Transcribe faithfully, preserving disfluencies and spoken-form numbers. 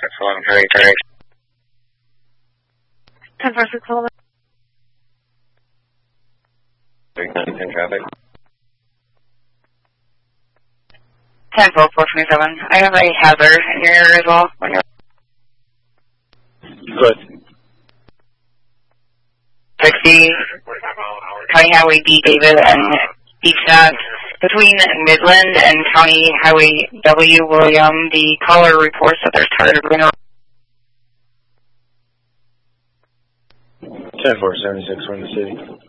Excellent, very, very. ten four six eleven. In traffic. ten four four twenty-seven. I have a hazard in your area as well. Good. sixty, County Highway D, David, and East Shot. Between Midland and County Highway W, William, the caller reports that there's targeted runner. ten four seventy-six from the city.